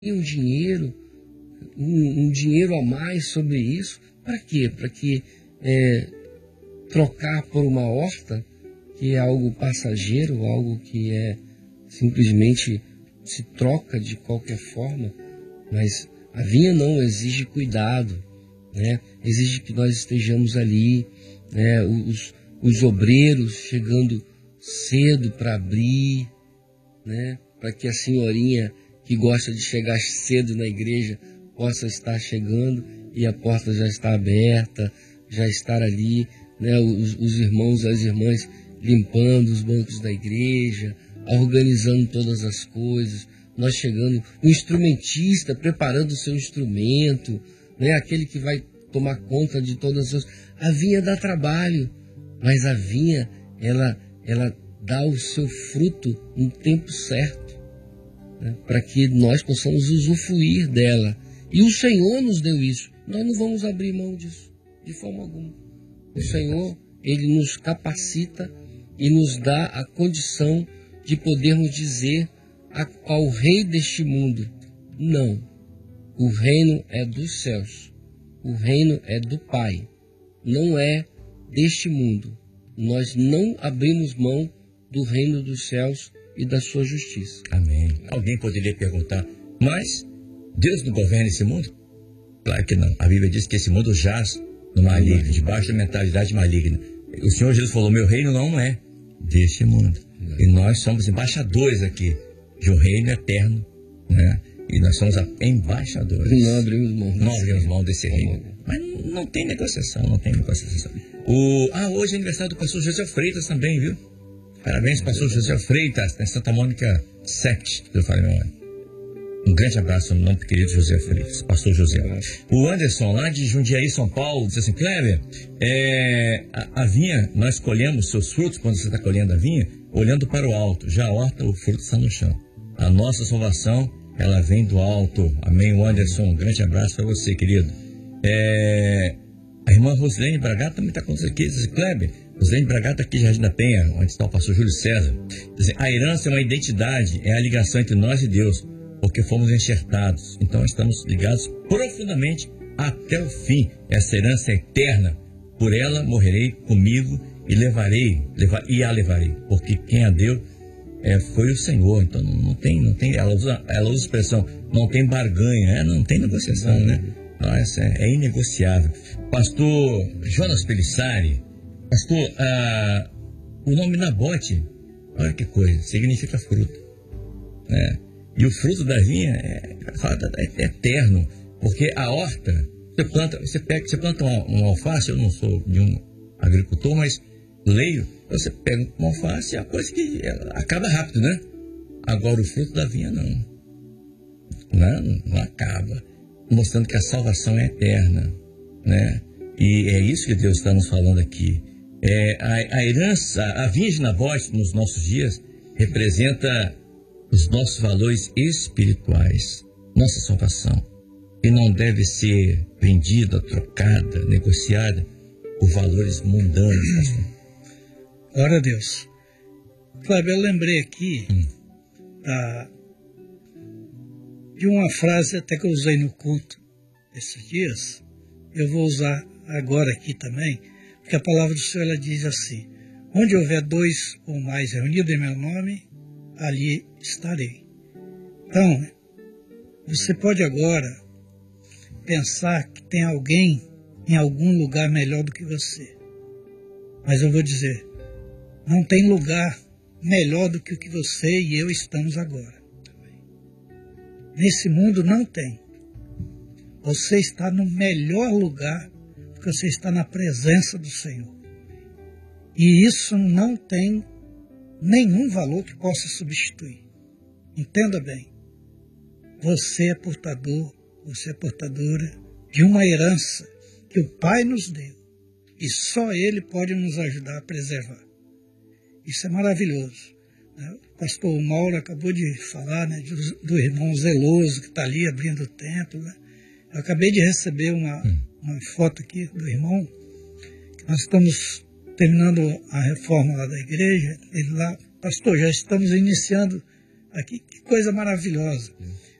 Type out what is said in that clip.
um dinheiro, um dinheiro a mais sobre isso. Para quê? Para que trocar por uma horta, que é algo passageiro, algo que simplesmente se troca de qualquer forma, mas a vinha não, exige cuidado, né? Exige que nós estejamos ali, né? Os obreiros chegando cedo para abrir, né? Para que a senhorinha que gosta de chegar cedo na igreja possa estar chegando e a porta já está aberta, já estar ali, né? Os irmãos, as irmãs limpando os bancos da igreja, organizando todas as coisas, nós chegando, o instrumentista preparando o seu instrumento, né? Aquele que vai tomar conta de todas as... A vinha dá trabalho, mas a vinha, ela dá o seu fruto no tempo certo, né? Para que nós possamos usufruir dela. E o Senhor nos deu isso. Nós não vamos abrir mão disso, de forma alguma. O Senhor, Ele nos capacita e nos dá a condição de podermos dizer ao rei deste mundo: não, o reino é dos céus, o reino é do Pai, não é deste mundo. Nós não abrimos mão do reino dos céus e da sua justiça. Amém. Alguém poderia perguntar, mas Deus não governa esse mundo? Claro que não. A Bíblia diz que esse mundo jaz no maligno, debaixo da mentalidade maligna. O Senhor Jesus falou: meu reino não é deste mundo. E nós somos embaixadores aqui de um reino eterno, né? E nós somos embaixadores. Não abrimos mão desse reino. Mas não tem negociação, Hoje é aniversário do pastor José Freitas também, viu? Parabéns, pastor José Freitas, na Santa Mônica 7, que eu falei meu nome. Um grande abraço no nome do querido José Freitas, pastor José. O Anderson, lá de Jundiaí, São Paulo, diz assim: Kleber, a vinha, nós colhemos seus frutos quando você está colhendo a vinha, olhando para o alto. Já a horta, o fruto está no chão. A nossa salvação, ela vem do alto. Amém, o Anderson. Um grande abraço para você, querido. A irmã Rosilene Bragata também está com nós aqui. Diz assim: Kleber, Rosilene Bragata aqui de Jardim da Penha, onde está o pastor Júlio César. Diz assim: a herança é uma identidade, é a ligação entre nós e Deus, porque fomos enxertados. Então estamos ligados profundamente até o fim. Essa herança é eterna. Por ela morrerei comigo e a levarei. Porque quem a deu foi o Senhor. Então não tem. Ela usa a expressão, não tem barganha, não tem negociação, né? Nossa, é inegociável. Pastor Jonas Pelissari, pastor, o nome Nabote, olha que coisa, significa fruto, né? E o fruto da vinha é eterno, porque a horta, você planta uma alface. Eu não sou nenhum agricultor, mas leio, você pega uma alface, é uma coisa que acaba rápido, né? Agora o fruto da vinha não acaba, mostrando que a salvação é eterna, né? E é isso que Deus está nos falando aqui. A herança, a vinha de Nabote nos nossos dias representa os nossos valores espirituais, nossa salvação, e não deve ser vendida, trocada, negociada por valores mundanos. Glória a Deus. Cláudio, eu lembrei aqui de uma frase até que eu usei no culto esses dias. Eu vou usar agora aqui também, porque a palavra do Senhor, ela diz assim: onde houver 2 ou mais reunidos em meu nome, ali estarei. Então, você pode agora pensar que tem alguém em algum lugar melhor do que você. Mas eu vou dizer, não tem lugar melhor do que o que você e eu estamos agora. Nesse mundo não tem. Você está no melhor lugar, porque você está na presença do Senhor. E isso não tem nenhum valor que possa substituir. Entenda bem. Você é portador, você é portadora de uma herança que o Pai nos deu. E só Ele pode nos ajudar a preservar. Isso é maravilhoso. O pastor Mauro acabou de falar, né, do irmão zeloso que está ali abrindo o templo. Né? Eu acabei de receber uma foto aqui do irmão. Nós estamos terminando a reforma lá da igreja. Ele lá: pastor, já estamos iniciando aqui. Que coisa maravilhosa.